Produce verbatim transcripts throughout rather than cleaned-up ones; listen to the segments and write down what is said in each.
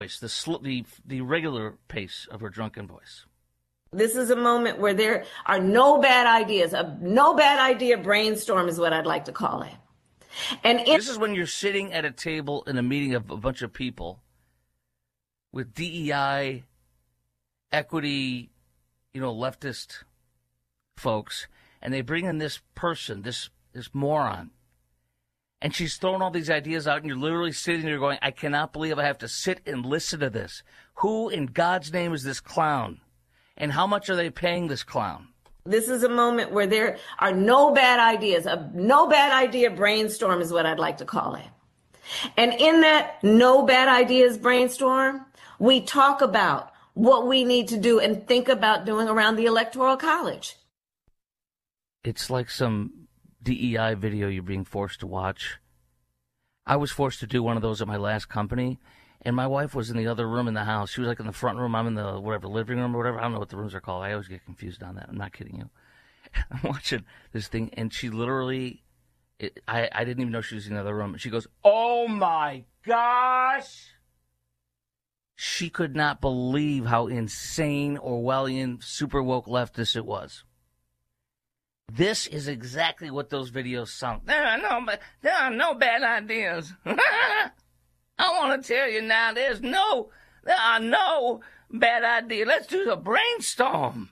the, sl- the the regular pace of her drunken voice. This is a moment where there are no bad ideas. A no bad idea brainstorm is what I'd like to call it. And in- this is when you're sitting at a table in a meeting of a bunch of people with D E I, equity, you know, leftist folks, and they bring in this person, this this moron. And she's throwing all these ideas out, and you're literally sitting there going, I cannot believe I have to sit and listen to this. Who in God's name is this clown? And how much are they paying this clown? This is a moment where there are no bad ideas. A no bad idea brainstorm is what I'd like to call it. And in that no bad ideas brainstorm, we talk about what we need to do and think about doing around the Electoral College. It's like some D E I video you're being forced to watch. I was forced to do one of those at my last company, and my wife was in the other room in the house. She was like in the front room. I'm in the whatever living room or whatever. I don't know what the rooms are called. I always get confused on that. I'm not kidding you. I'm watching this thing, and she literally, it, I, I didn't even know she was in the other room. She goes, oh my gosh. She could not believe how insane, Orwellian, super woke leftist it was. This is exactly what those videos sound. There are no, there are no bad ideas. I want to tell you now, there's no, there are no bad ideas. Let's do a brainstorm.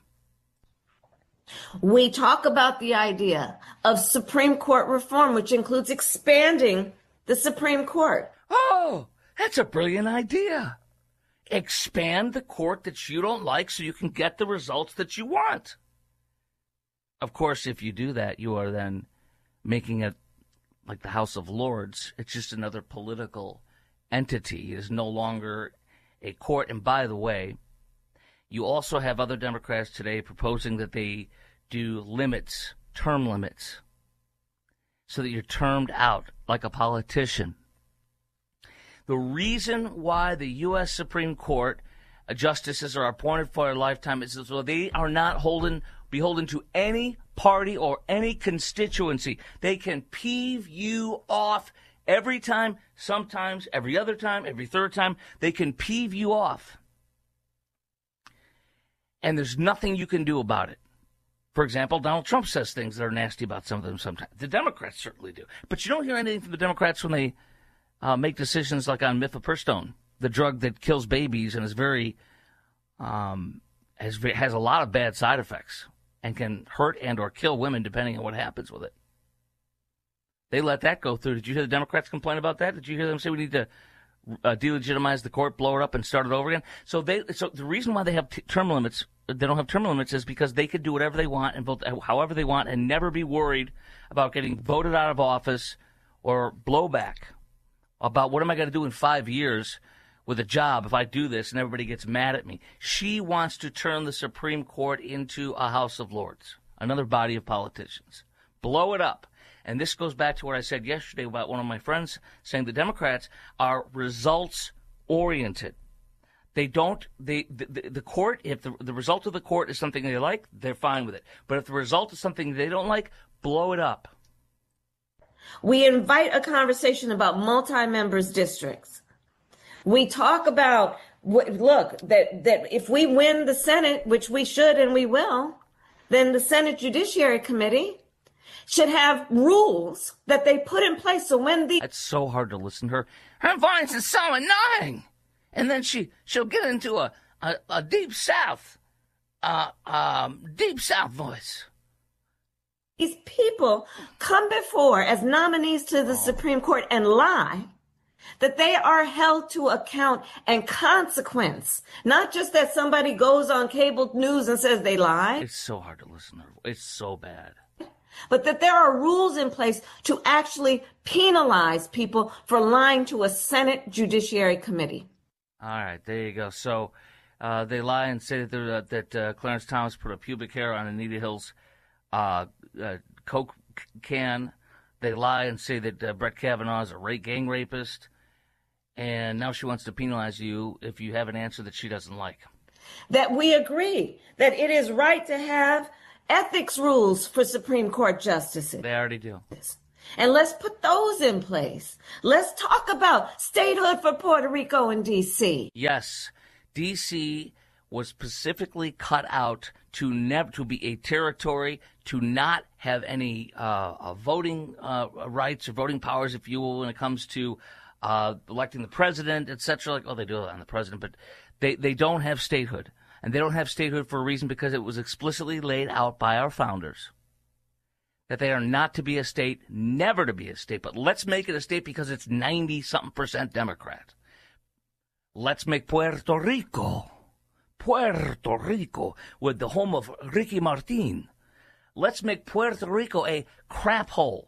We talk about the idea of Supreme Court reform, which includes expanding the Supreme Court. Oh, that's a brilliant idea. Expand the court that you don't like so you can get the results that you want. Of course, if you do that, you are then making it like the House of Lords. It's just another political entity. It is no longer a court. And by the way, you also have other Democrats today proposing that they do limits, term limits, so that you're termed out like a politician. The reason why the U S Supreme Court justices are appointed for a lifetime is so they are not holding beholden to any party or any constituency. They can peeve you off every time, sometimes, every other time, every third time. They can peeve you off. And there's nothing you can do about it. For example, Donald Trump says things that are nasty about some of them sometimes. The Democrats certainly do. But you don't hear anything from the Democrats when they uh, make decisions like on mifepristone, the drug that kills babies and is very, um, has, has a lot of bad side effects and can hurt and or kill women depending on what happens with it. They let that go through. Did you hear the Democrats complain about that? Did you hear them say we need to uh, delegitimize the court, blow it up, and start it over again? So they, so the reason why they have t- term limits, they don't have term limits, is because they could do whatever they want and vote however they want and never be worried about getting voted out of office or blowback about what am I going to do in five years with a job if I do this and everybody gets mad at me. She wants to turn the Supreme Court into a House of Lords, another body of politicians. Blow it up. And this goes back to what I said yesterday about one of my friends saying the Democrats are results-oriented. They don't, they, the, the court, if the, the result of the court is something they like, they're fine with it. But if the result is something they don't like, blow it up. We invite a conversation about multi-members districts. We talk about, look, that, that if we win the Senate, which we should and we will, then the Senate Judiciary Committee should have rules that they put in place so when the... It's so hard to listen to her. Her voice is so annoying. And then she, she'll get into a, a, a deep South, uh, um, deep South voice. These people come before as nominees to the oh. Supreme Court and lie, that they are held to account and consequence. Not just that somebody goes on cable news and says they lied. It's so hard to listen to her. It's so bad. But that there are rules in place to actually penalize people for lying to a Senate Judiciary Committee. All right, there you go. So uh, they lie and say that, uh, that uh, Clarence Thomas put a pubic hair on Anita Hill's uh, uh, Coke can. They lie and say that uh, Brett Kavanaugh is a rape, gang rapist. And now she wants to penalize you if you have an answer that she doesn't like. That we agree that it is right to have ethics rules for Supreme Court justices. They already do. And let's put those in place. Let's talk about statehood for Puerto Rico and D C. Yes, D C was specifically cut out to never to be a territory, to not have any uh, uh, voting uh, rights or voting powers, if you will, when it comes to uh, electing the president, et cetera. Like, oh, they do it on the president, but they, they don't have statehood. And they don't have statehood for a reason, because it was explicitly laid out by our founders that they are not to be a state, never to be a state. But let's make it a state because it's ninety-something percent Democrat. Let's make Puerto Rico, Puerto Rico, with the home of Ricky Martin. Let's make Puerto Rico a crap hole.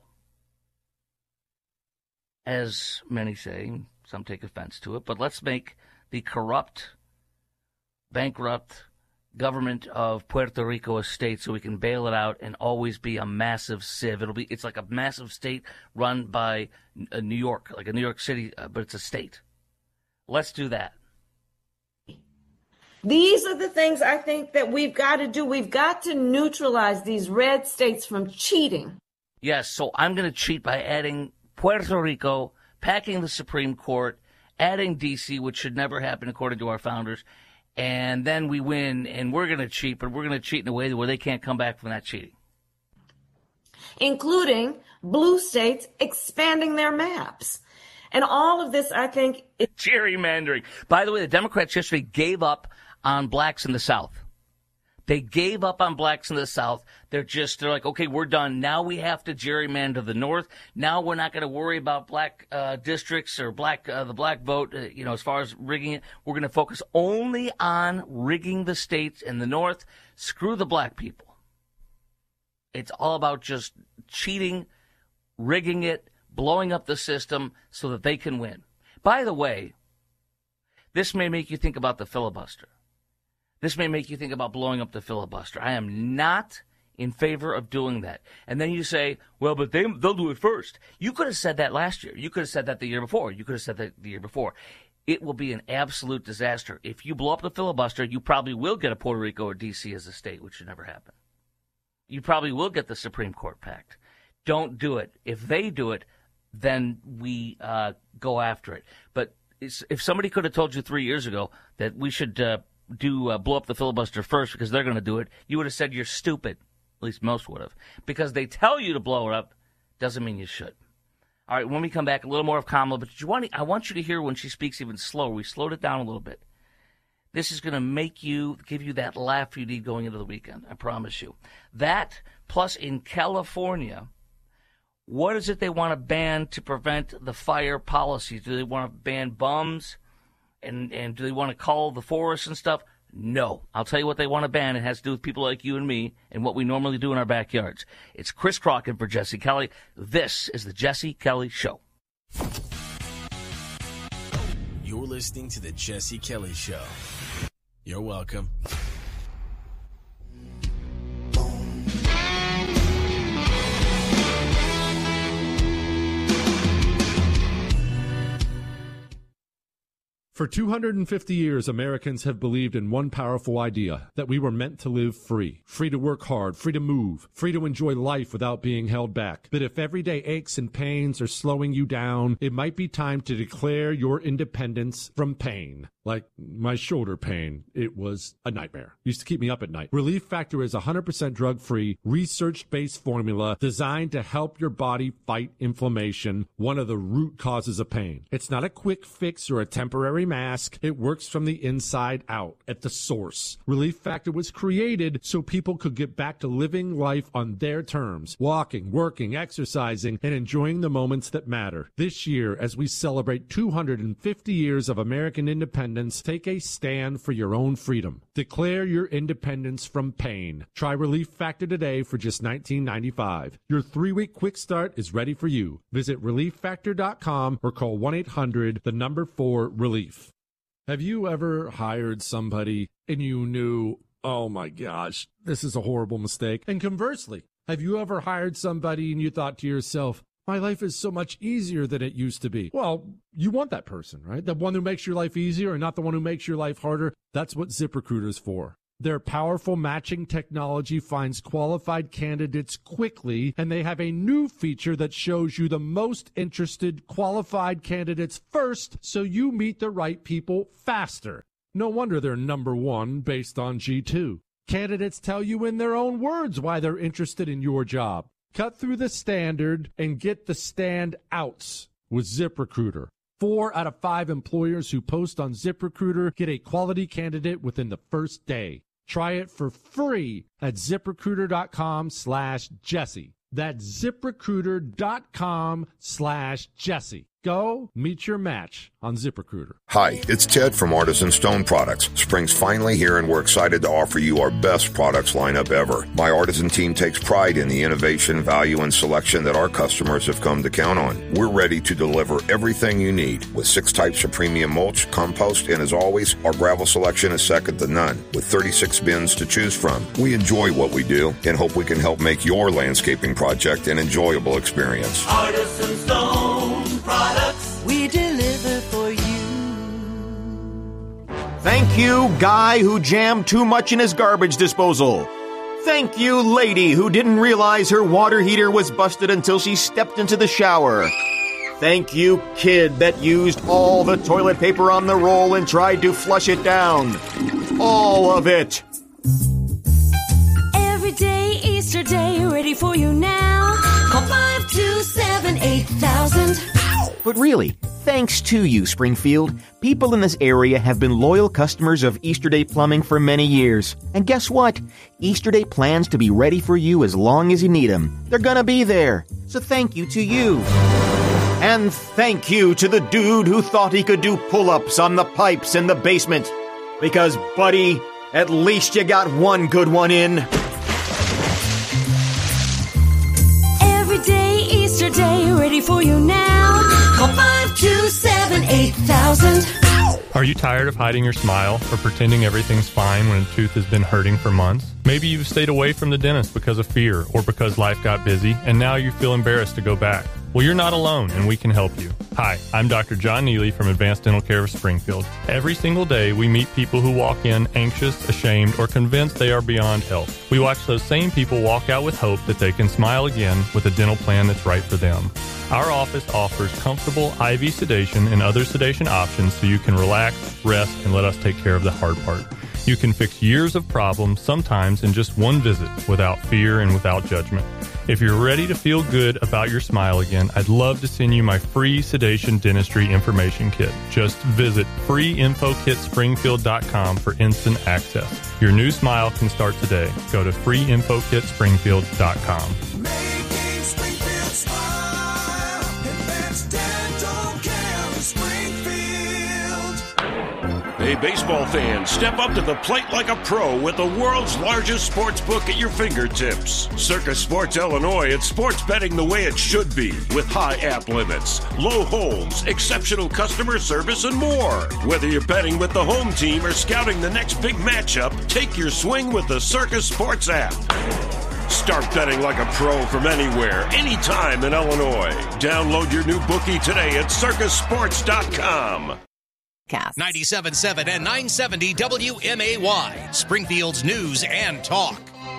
As many say, some take offense to it, but let's make the corrupt, bankrupt government of Puerto Rico a state so we can bail it out and always be a massive sieve. It'll be, it's like a massive state run by uh, New York, like a New York City, uh, but it's a state. Let's do that. These are the things I think that we've got to do. We've got to neutralize these red states from cheating. Yes, so I'm going to cheat by adding Puerto Rico, packing the Supreme Court, adding D C, which should never happen according to our founders, and then we win, and we're going to cheat, but we're going to cheat in a way where they can't come back from that cheating. Including blue states expanding their maps. And all of this, I think... Is- Gerrymandering. By the way, the Democrats yesterday gave up on blacks in the South. They gave up on blacks in the South. They're just, they're like, okay, we're done. Now we have to gerrymander the North. Now we're not going to worry about black uh, districts or black uh, the black vote, uh, you know, as far as rigging it. We're going to focus only on rigging the states in the North. Screw the black people. It's all about just cheating, rigging it, blowing up the system so that they can win. By the way, this may make you think about the filibuster. This may make you think about blowing up the filibuster. I am not in favor of doing that. And then you say, well, but they, they'll do it first. You could have said that last year. You could have said that the year before. You could have said that the year before. It will be an absolute disaster. If you blow up the filibuster, you probably will get a Puerto Rico or D C as a state, which should never happen. You probably will get the Supreme Court packed. Don't do it. If they do it, then we uh, go after it. But it's, if somebody could have told you three years ago that we should uh, do uh, blow up the filibuster first because they're going to do it, you would have said you're stupid. At least most would have. Because they tell you to blow it up doesn't mean you should. All right, when we come back, a little more of Kamala, but you want to, I want you to hear when she speaks even slower. We slowed it down a little bit. This is going to make you, give you that laugh you need going into the weekend. I promise you. That, plus in California, what is it they want to ban to prevent the fire policies? Do they want to ban bums? And and do they want to cull the forest and stuff? No. I'll tell you what they want to ban. It has to do with people like you and me and what we normally do in our backyards. It's Chris Crockett for Jesse Kelly. This is the Jesse Kelly Show. You're listening to the Jesse Kelly Show. You're welcome. For two hundred fifty years, Americans have believed in one powerful idea, that we were meant to live free. Free to work hard, free to move, free to enjoy life without being held back. But if everyday aches and pains are slowing you down, it might be time to declare your independence from pain. Like my shoulder pain, it was a nightmare. Used to keep me up at night. Relief Factor is a one hundred percent drug-free, research-based formula designed to help your body fight inflammation, one of the root causes of pain. It's not a quick fix or a temporary mask. It works from the inside out, at the source. Relief Factor was created so people could get back to living life on their terms, walking, working, exercising, and enjoying the moments that matter. This year, as we celebrate two hundred fifty years of American independence, take a stand for your own freedom. Declare your independence from pain. Try Relief Factor today for just nineteen ninety-five dollars. Your three-week quick start is ready for you. Visit relief factor dot com or call one eight hundred, the number four, relief. Have you ever hired somebody and you knew, oh my gosh, this is a horrible mistake? And conversely, have you ever hired somebody and you thought to yourself, my life is so much easier than it used to be? Well, you want that person, right? The one who makes your life easier and not the one who makes your life harder. That's what ZipRecruiter is for. Their powerful matching technology finds qualified candidates quickly, and they have a new feature that shows you the most interested qualified candidates first so you meet the right people faster. No wonder they're number one based on G two. Candidates tell you in their own words why they're interested in your job. Cut through the standard and get the standouts with ZipRecruiter. Four out of five employers who post on ZipRecruiter get a quality candidate within the first day. Try it for free at ZipRecruiter.com slash Jesse. That's ZipRecruiter.com slash Jesse. Go meet your match on ZipRecruiter. Hi, it's Ted from Artisan Stone Products. Spring's finally here, and we're excited to offer you our best products lineup ever. My Artisan team takes pride in the innovation, value, and selection that our customers have come to count on. We're ready to deliver everything you need with six types of premium mulch, compost, and as always, our gravel selection is second to none with thirty-six bins to choose from. We enjoy what we do and hope we can help make your landscaping project an enjoyable experience. Artisan Stone Products, we deliver for you. Thank you, guy who jammed too much in his garbage disposal. Thank you, lady who didn't realize her water heater was busted until she stepped into the shower. Thank you, kid that used all the toilet paper on the roll and tried to flush it down. All of it. Every day, Easter Day, ready for you now. Call five two seven eight thousand. But really, thanks to you, Springfield, people in this area have been loyal customers of Easterday Plumbing for many years. And guess what? Easterday plans to be ready for you as long as you need them. They're gonna be there. So thank you to you. And thank you to the dude who thought he could do pull-ups on the pipes in the basement. Because, buddy, at least you got one good one in. Every day, Easter Day, ready for you now. Call five two seven eight thousand. Are you tired of hiding your smile or pretending everything's fine when a tooth has been hurting for months? Maybe you've stayed away from the dentist because of fear or because life got busy and now you feel embarrassed to go back. Well, you're not alone, and we can help you. Hi, I'm Doctor John Neely from Advanced Dental Care of Springfield. Every single day, we meet people who walk in anxious, ashamed, or convinced they are beyond help. We watch those same people walk out with hope that they can smile again with a dental plan that's right for them. Our office offers comfortable I V sedation and other sedation options so you can relax, rest, and let us take care of the hard part. You can fix years of problems, sometimes in just one visit, without fear and without judgment. If you're ready to feel good about your smile again, I'd love to send you my free sedation dentistry information kit. Just visit free info kit springfield dot com for instant access. Your new smile can start today. Go to free info kit springfield dot com. Making Springfield smile. Advanced Dental Care of Springfield. Hey, baseball fans, step up to the plate like a pro with the world's largest sports book at your fingertips. Circus Sports Illinois, it's sports betting the way it should be, with high app limits, low holds, exceptional customer service, and more. Whether you're betting with the home team or scouting the next big matchup, take your swing with the Circus Sports app. Start betting like a pro from anywhere, anytime in Illinois. Download your new bookie today at circus sports dot com. ninety-seven point seven and nine seventy W M A Y, Springfield's news and talk.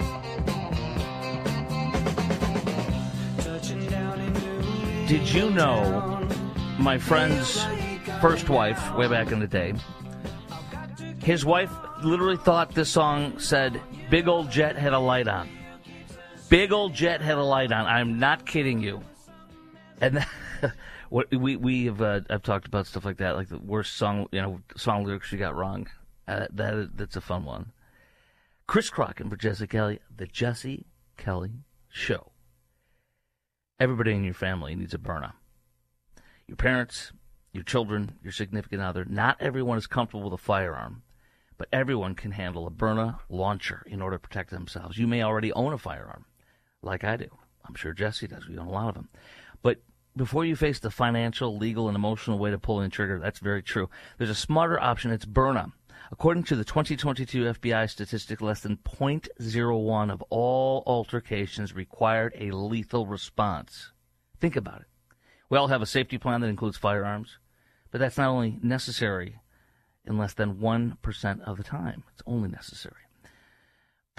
Did you know my friend's first wife, way back in the day, his wife literally thought this song said, "Big old jet had a light on." Big old jet had a light on. I'm not kidding you. And that, What we we have uh, I've talked about stuff like that, like the worst song you know song lyrics you got wrong. Uh, that that's a fun one. Chris Crocken for Jesse Kelly, the Jesse Kelly Show. Everybody in your family needs a burner. Your parents, your children, your significant other. Not everyone is comfortable with a firearm, but everyone can handle a Byrna launcher in order to protect themselves. You may already own a firearm, like I do. I'm sure Jesse does. We own a lot of them, but before you face the financial, legal, and emotional way to pull in the trigger, that's very true. There's a smarter option. It's Byrna. According to the twenty twenty-two F B I statistic, less than zero point zero one of all altercations required a lethal response. Think about it. We all have a safety plan that includes firearms, but that's not only necessary in less than one percent of the time. It's only necessary.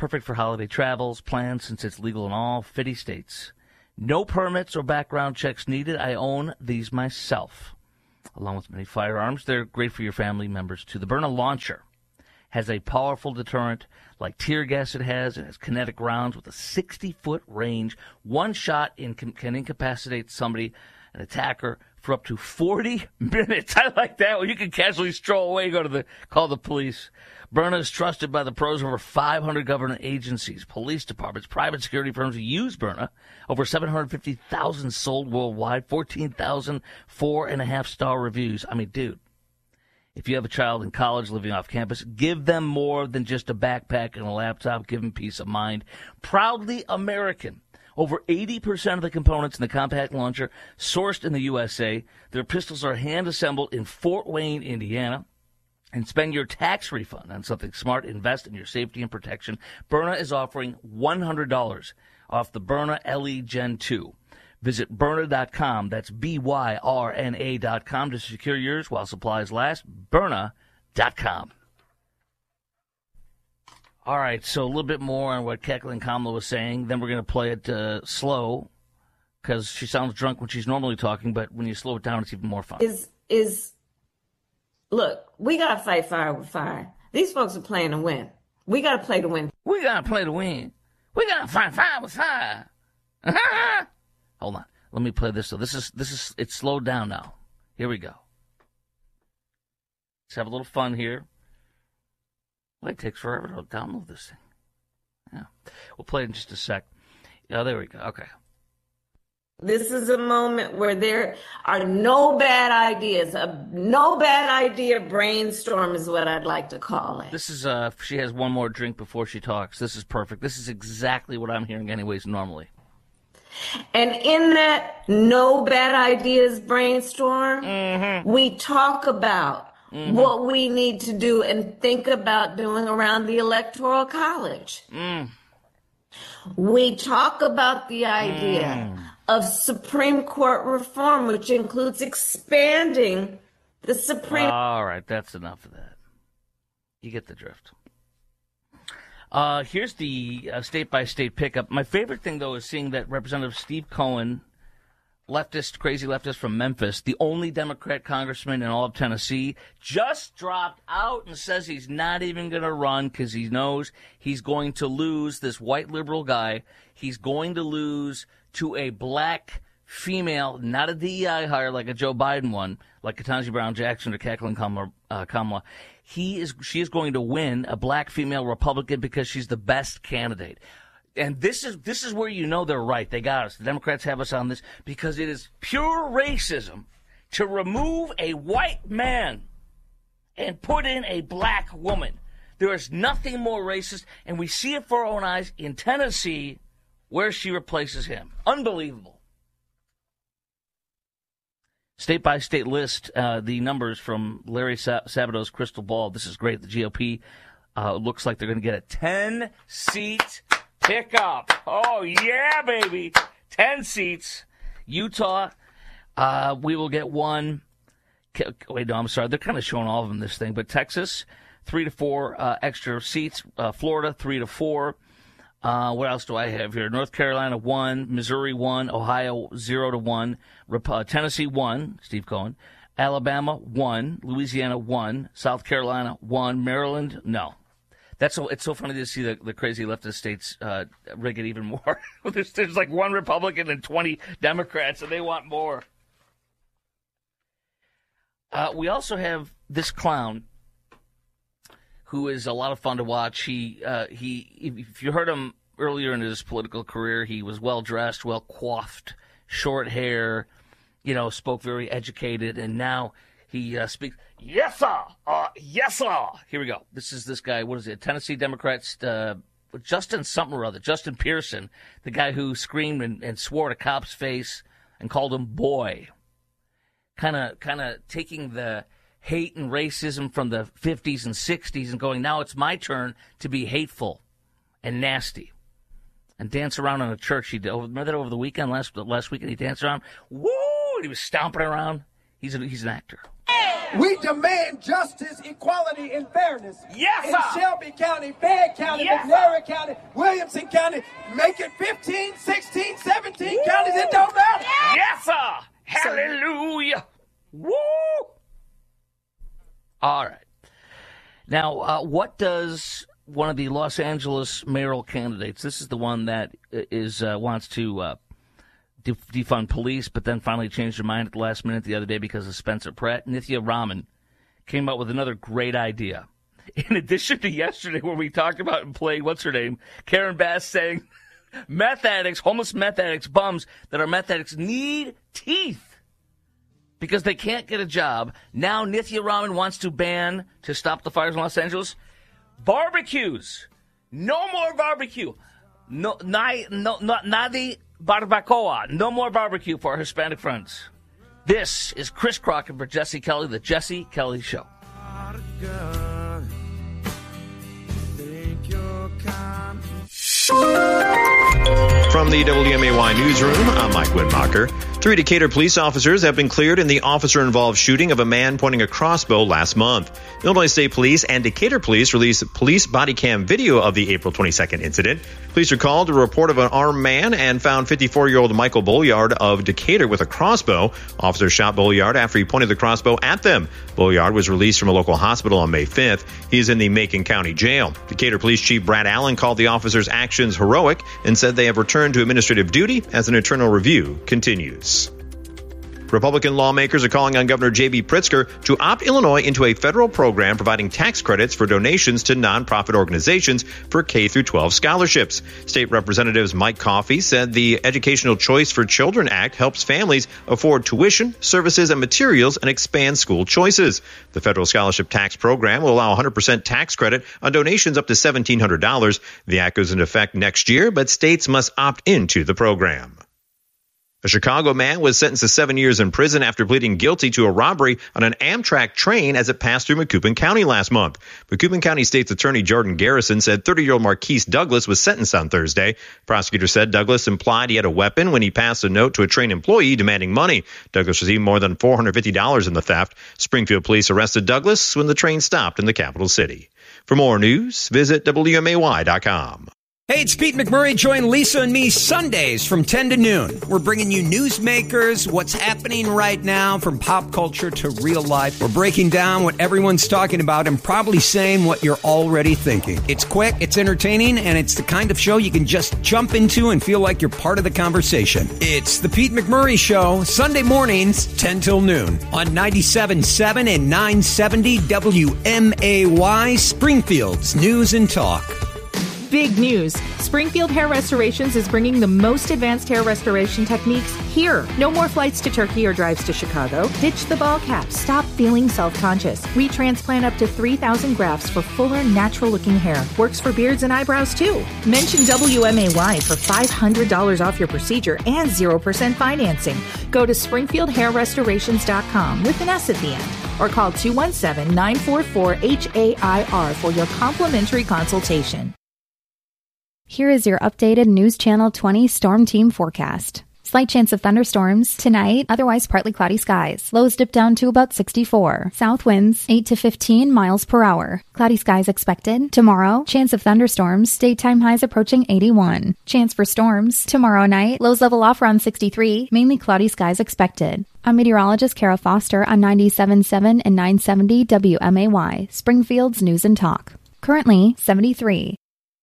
Perfect for holiday travels, plans since it's legal in all fifty states. No permits or background checks needed. I own these myself. Along with many firearms, they're great for your family members, too. The Byrna Launcher has a powerful deterrent like tear gas it has. It has kinetic rounds with a sixty-foot range. One shot in, can, can incapacitate somebody, an attacker, for up to forty minutes. I like that. Well, you can casually stroll away, go to the call the police. Byrna is trusted by the pros of over five hundred government agencies, police departments, private security firms who use Byrna. Over seven hundred fifty thousand sold worldwide, fourteen thousand four and a half star reviews. I mean, dude, if you have a child in college living off campus, give them more than just a backpack and a laptop. Give them peace of mind. Proudly American. Over eighty percent of the components in the compact launcher sourced in the U S A. Their pistols are hand-assembled in Fort Wayne, Indiana. And spend your tax refund on something smart. Invest in your safety and protection. Byrna is offering one hundred dollars off the Byrna L E Gen two. Visit Byrna dot com. That's B Y R N A dot com to secure yours while supplies last. Byrna dot com. All right, so a little bit more on what Kathleen Kamala was saying. Then we're going to play it uh, slow because she sounds drunk when she's normally talking, but when you slow it down, it's even more fun. Is is look, we got to fight fire with fire. These folks are playing to win. We got to play to win. We got to play to win. We got to fight fire with fire. Hold on. Let me play this. So this is, this is, it's slowed down now. Here we go. Let's have a little fun here. Well, it takes forever to download this thing. Yeah. We'll play it in just a sec. Oh, there we go. Okay. This is a moment where there are no bad ideas. A no bad idea brainstorm is what I'd like to call it. This is, uh, she has one more drink before she talks. This is perfect. This is exactly what I'm hearing anyways normally. And in that no bad ideas brainstorm, mm-hmm. we talk about mm-hmm. what we need to do and think about doing around the Electoral College. Mm. We talk about the idea mm. of Supreme Court reform, which includes expanding the Supreme... All right, that's enough of that. You get the drift. Uh, here's the uh, state-by-state pickup. My favorite thing, though, is seeing that Representative Steve Cohen, leftist, crazy leftist from Memphis, the only Democrat congressman in all of Tennessee, just dropped out and says he's not even going to run because he knows he's going to lose this white liberal guy. He's going to lose to a black female, not a D E I hire like a Joe Biden one, like Ketanji Brown Jackson or Kathleen Kamala. Uh, Kamala. He is, she is going to win, a black female Republican, because she's the best candidate. And this is this is where you know they're right. They got us. The Democrats have us on this because it is pure racism to remove a white man and put in a black woman. There is nothing more racist, and we see it for our own eyes in Tennessee where she replaces him. Unbelievable. State-by-state list, uh, the numbers from Larry Sa- Sabato's crystal ball. This is great. The G O P uh, looks like they're going to get a ten-seat pickup. Oh, yeah, baby. ten seats. Utah, uh, we will get one. Wait, no, I'm sorry. They're kind of showing all of them this thing. But Texas, three to four uh, extra seats. Uh, Florida, three to four. Uh, what else do I have here? North Carolina, one. Missouri, one. Ohio, zero to one. Rep- uh, Tennessee, one. Steve Cohen. Alabama, one. Louisiana, one. South Carolina, one. Maryland, no. That's so. It's so funny to see the, the crazy leftist states uh, rig it even more. there's, there's like one Republican and twenty Democrats, and they want more. Uh, we also have this clown, who is a lot of fun to watch. He, uh, he, if you heard him earlier in his political career, he was well dressed, well coiffed, short hair, you know, spoke very educated, and now he uh, speaks. Yes, sir. Uh, yes, sir. Here we go. This is this guy. What is it? Tennessee Democrats. Uh, Justin something or other. Justin Pearson, the guy who screamed and, and swore at a cop's face and called him boy. Kind of, kind of taking the hate and racism from the fifties and sixties and going, now it's my turn to be hateful and nasty and dance around in a church. He did. Remember that over the weekend, last last weekend, he danced around. Woo! And he was stomping around. He's a, he's an actor. We demand justice, equality, and fairness. Yes, in sir. Shelby County, Fayette County, Yes, McNair County, Williamson County. Make it fifteen, sixteen, seventeen Woo. Counties. It don't matter. Yes, sir. Hallelujah. Woo. All right. Now, uh, what does one of the Los Angeles mayoral candidates, this is the one that is uh, wants to uh, def- defund police, but then finally changed her mind at the last minute the other day because of Spencer Pratt. Nithya Raman came up with another great idea. In addition to yesterday where we talked about and played, what's her name, Karen Bass saying meth addicts, homeless meth addicts, bums that are meth addicts need teeth because they can't get a job. Now Nithya Raman wants to ban, to stop the fires in Los Angeles, barbecues. No more barbecue. No, nai, no, not nadi barbacoa. No more barbecue for our Hispanic friends. This is Chris Crockett for Jesse Kelly, the Jesse Kelly Show. From the W M A Y newsroom, I'm Mike Widmacher. Three Decatur police officers have been cleared in the officer-involved shooting of a man pointing a crossbow last month. Illinois State Police and Decatur Police released police body cam video of the April twenty-second incident. Police were called to a report of an armed man and found fifty-four-year-old Michael Bolliard of Decatur with a crossbow. Officers shot Bolliard after he pointed the crossbow at them. Bolliard was released from a local hospital on May fifth. He is in the Macon County Jail. Decatur Police Chief Brad Allen called the officers' actions heroic and said they have returned to administrative duty as an internal review continues. Republican lawmakers are calling on Governor J B. Pritzker to opt Illinois into a federal program providing tax credits for donations to nonprofit organizations for K through twelve scholarships. State Representatives Mike Coffey said the Educational Choice for Children Act helps families afford tuition, services, and materials and expand school choices. The federal scholarship tax program will allow one hundred percent tax credit on donations up to seventeen hundred dollars. The act goes into effect next year, but states must opt into the program. A Chicago man was sentenced to seven years in prison after pleading guilty to a robbery on an Amtrak train as it passed through Macoupin County last month. Macoupin County State's Attorney Jordan Garrison said thirty-year-old Marquise Douglas was sentenced on Thursday. Prosecutors said Douglas implied he had a weapon when he passed a note to a train employee demanding money. Douglas received more than four hundred fifty dollars in the theft. Springfield police arrested Douglas when the train stopped in the capital city. For more news, visit W M A Y dot com. Hey, it's Pete McMurray. Join Lisa and me Sundays from ten to noon. We're bringing you newsmakers, what's happening right now from pop culture to real life. We're breaking down what everyone's talking about and probably saying what you're already thinking. It's quick, it's entertaining, and it's the kind of show you can just jump into and feel like you're part of the conversation. It's the Pete McMurray Show, Sunday mornings, ten till noon on ninety-seven point seven and nine seventy W M A Y, Springfield's News and Talk. Big news. Springfield Hair Restorations is bringing the most advanced hair restoration techniques here. No more flights to Turkey or drives to Chicago. Ditch the ball cap. Stop feeling self-conscious. We transplant up to three thousand grafts for fuller, natural-looking hair. Works for beards and eyebrows, too. Mention W M A Y for five hundred dollars off your procedure and zero percent financing. Go to springfield hair restorations dot com with an S at the end. Or call two one seven, nine four four, H A I R for your complimentary consultation. Here is your updated News Channel twenty Storm Team forecast. Slight chance of thunderstorms tonight, otherwise partly cloudy skies. Lows dip down to about sixty-four. South winds eight to fifteen miles per hour. Cloudy skies expected. Tomorrow, chance of thunderstorms, daytime highs approaching eighty-one. Chance for storms tomorrow night, lows level off around sixty-three, mainly cloudy skies expected. I'm meteorologist Kara Foster on ninety-seven point seven and nine seventy W M A Y, Springfield's News and Talk. Currently seventy-three.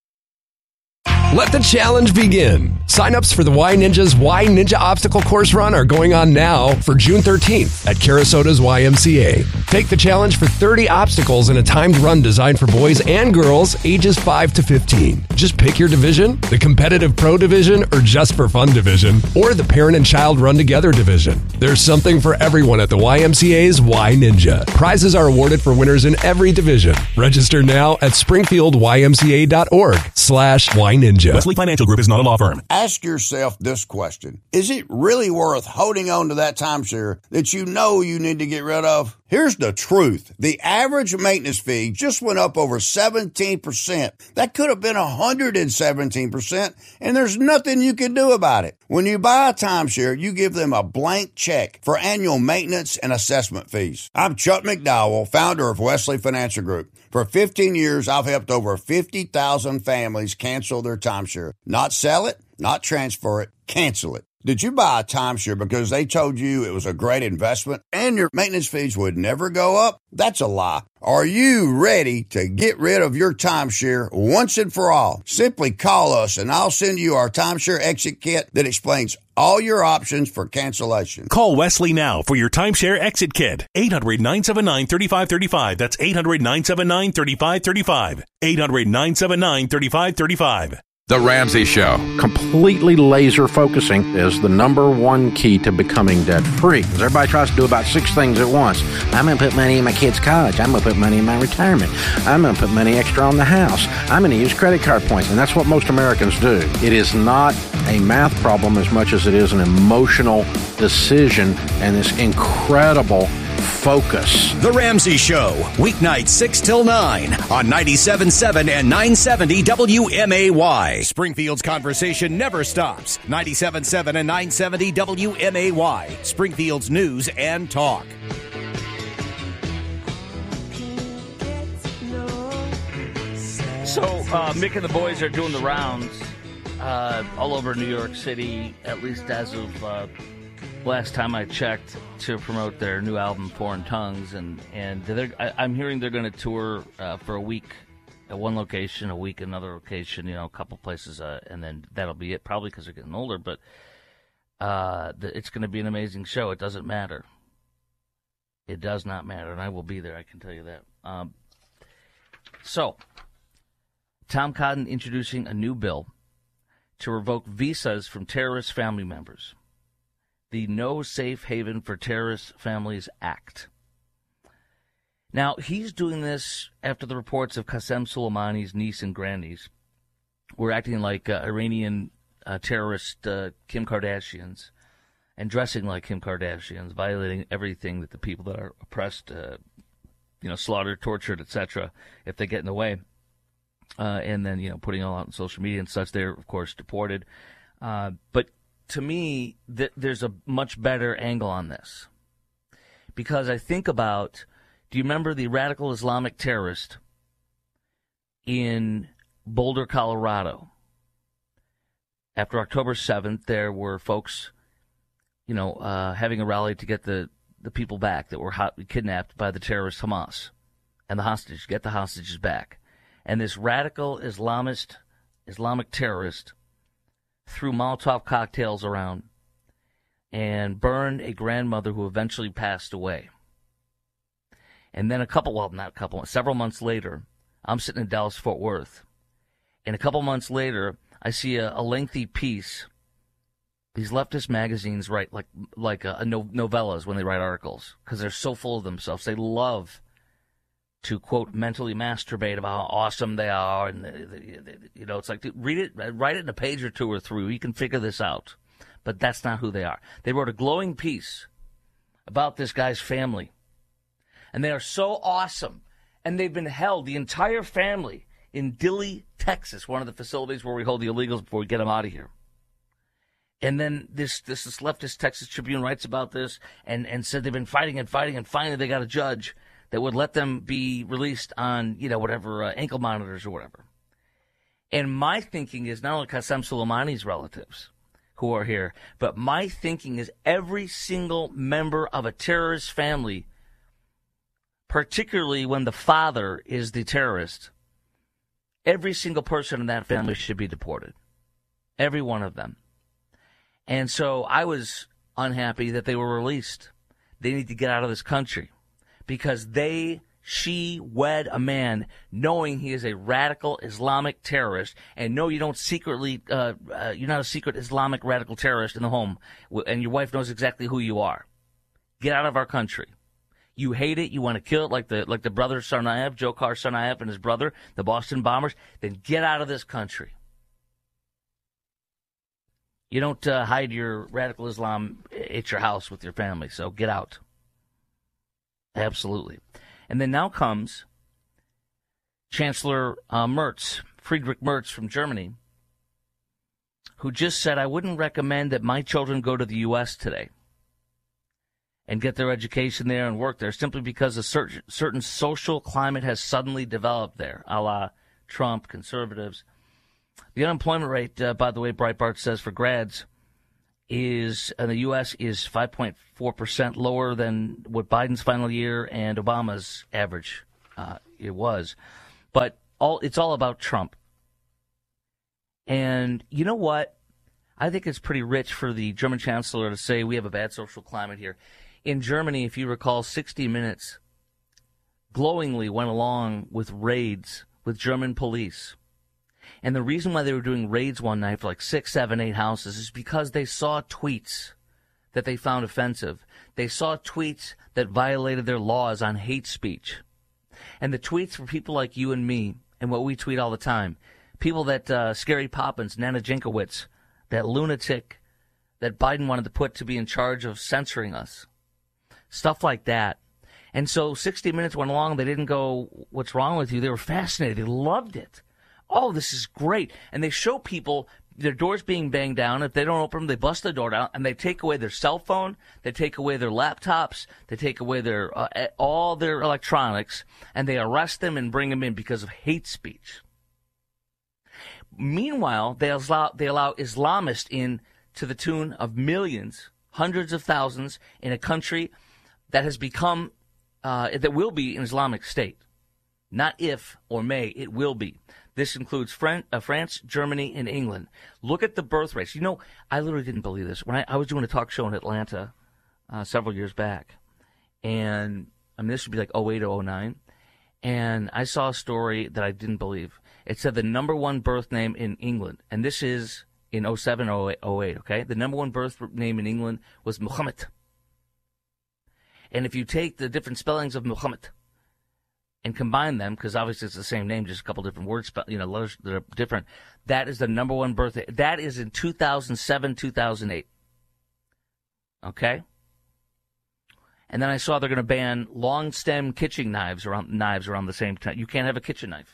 Let the challenge begin. Sign-ups for the Y Ninja's Y Ninja Obstacle Course Run are going on now for June thirteenth at Carasota's Y M C A. Take the challenge for thirty obstacles in a timed run designed for boys and girls ages five to fifteen. Just pick your division, the competitive pro division or just for fun division, or the parent and child run together division. There's something for everyone at the Y M C A's Y Ninja. Prizes are awarded for winners in every division. Register now at springfield y m c a dot org. slash Y Ninja. Wesley Financial Group is not a law firm. Ask yourself this question. Is it really worth holding on to that timeshare that you know you need to get rid of? Here's the truth. The average maintenance fee just went up over seventeen percent. That could have been one hundred seventeen percent, and there's nothing you can do about it. When you buy a timeshare, you give them a blank check for annual maintenance and assessment fees. I'm Chuck McDowell, founder of Wesley Financial Group. For fifteen years, I've helped over fifty thousand families cancel their timeshare. Not sell it, not transfer it, cancel it. Did you buy a timeshare because they told you it was a great investment and your maintenance fees would never go up? That's a lie. Are you ready to get rid of your timeshare once and for all? Simply call us and I'll send you our timeshare exit kit that explains all your options for cancellation. Call Wesley now for your timeshare exit kit. eight hundred, nine seven nine, three five three five. That's eight hundred, nine seven nine, three five three five. eight hundred, nine seven nine, three five three five. The Ramsey Show. Completely laser focusing is the number one key to becoming debt free. Because everybody tries to do about six things at once. I'm going to put money in my kid's college. I'm going to put money in my retirement. I'm going to put money extra on the house. I'm going to use credit card points. And that's what most Americans do. It is not a math problem as much as it is an emotional decision and this incredible focus. The Ramsey Show, weeknights six till nine on ninety-seven point seven and nine seventy W M A Y. Springfield's conversation never stops. ninety-seven point seven and nine seventy W M A Y. Springfield's news and talk. So, uh, Mick and the boys are doing the rounds uh, all over New York City, at least as of uh, last time I checked, to promote their new album, Foreign Tongues. And, and they're, I, I'm hearing they're going to tour uh, for a week at one location, a week another location, you know, a couple places, uh, and then that'll be it, probably because they're getting older. But uh, the, it's going to be an amazing show. It doesn't matter. It does not matter, and I will be there, I can tell you that. Um, so, Tom Cotton introducing a new bill to revoke visas from terrorist family members. The No Safe Haven for Terrorist Families Act. Now, he's doing this after the reports of Qasem Soleimani's niece and grandniece were acting like uh, Iranian uh, terrorist uh, Kim Kardashians and dressing like Kim Kardashians, violating everything that the people that are oppressed, uh, you know, slaughtered, tortured, et cetera, if they get in the way. Uh, and then, you know, putting it all out on social media and such. They're, of course, deported. Uh, but to me, th- there's a much better angle on this. Because I think about, do you remember the radical Islamic terrorist in Boulder, Colorado? After October seventh, there were folks, you know, uh, having a rally to get the, the people back that were hot, kidnapped by the terrorist Hamas. And the hostages, get the hostages back. And this radical Islamist, Islamic terrorist threw Molotov cocktails around and burned a grandmother who eventually passed away. And then a couple, well, not a couple, several months later, I'm sitting in Dallas-Fort Worth. And a couple months later, I see a, a lengthy piece. These leftist magazines write like like a, a no, novellas when they write articles because they're so full of themselves. They love to, quote, mentally masturbate about how awesome they are. And, the, the, the, you know, it's like, read it, write it in a page or two or three. You can figure this out. But that's not who they are. They wrote a glowing piece about this guy's family. And they are so awesome. And they've been held, the entire family, in Dilley, Texas, one of the facilities where we hold the illegals before we get them out of here. And then this, this, this leftist Texas Tribune writes about this and, and said they've been fighting and fighting, and finally they got a judge that would let them be released on, you know, whatever, uh, ankle monitors or whatever. And my thinking is not only Qasem Soleimani's relatives who are here, but my thinking is every single member of a terrorist family, particularly when the father is the terrorist, every single person in that family should be deported. Every one of them. And so I was unhappy that they were released. They need to get out of this country. Because they, she wed a man knowing he is a radical Islamic terrorist, and no, you don't secretly, uh, uh, you're not a secret Islamic radical terrorist in the home, and your wife knows exactly who you are. Get out of our country. You hate it. You want to kill it like the like the brother Tsarnaev, Dzhokhar Tsarnaev and his brother, the Boston bombers. Then get out of this country. You don't uh, hide your radical Islam at your house with your family, so get out. Absolutely. And then now comes Chancellor uh, Merz, Friedrich Merz from Germany, who just said, I wouldn't recommend that my children go to the U S today and get their education there and work there simply because a certain, certain social climate has suddenly developed there, a la Trump, conservatives. The unemployment rate, uh, by the way, Breitbart says for grads is in the U S is five point four percent lower than what Biden's final year and Obama's average uh, it was. But all it's all about Trump. And you know what? I think it's pretty rich for the German chancellor to say we have a bad social climate here. In Germany, if you recall, sixty minutes glowingly went along with raids with German police. And the reason why they were doing raids one night for like six, seven, eight houses is because they saw tweets that they found offensive. They saw tweets that violated their laws on hate speech. And the tweets were people like you and me and what we tweet all the time. People that uh, Scary Poppins, Nana Jinkowitz, that lunatic that Biden wanted to put to be in charge of censoring us. Stuff like that. And so sixty minutes went along. They didn't go, what's wrong with you? They were fascinated. They loved it. Oh, this is great. And they show people their doors being banged down. If they don't open them, they bust the door down, and they take away their cell phone, they take away their laptops, they take away their uh, all their electronics, and they arrest them and bring them in because of hate speech. Meanwhile, they allow, they allow Islamists in to the tune of millions, hundreds of thousands, in a country that has become, uh, that will be an Islamic state. Not if or may, it will be. This includes Fran- uh, France, Germany, and England. Look at the birth rates. You know, I literally didn't believe this. When I, I was doing a talk show in Atlanta uh, several years back, and I mean, this would be like oh eight or oh nine, and I saw a story that I didn't believe. It said the number one birth name in England, and this is in oh seven, oh eight, okay? The number one birth name in England was Muhammad. And if you take the different spellings of Muhammad and combine them, because obviously it's the same name, just a couple different words, you know, letters that are different, that is the number one birth. That is in two thousand seven, two thousand eight. Okay? And then I saw they're going to ban long stem kitchen knives around knives around the same time. You can't have a kitchen knife.